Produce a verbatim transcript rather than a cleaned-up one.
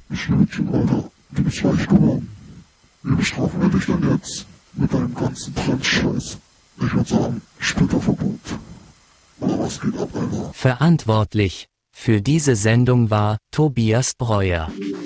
Ich liebe dich, Alter. Du bist leicht geworden. Wie bestrafen wir dich denn jetzt? Mit deinem ganzen Trans-Scheiß. Ich würde sagen, Splitterverbot. Oder was geht ab, Alter? Verantwortlich für diese Sendung war Tobias Breuer.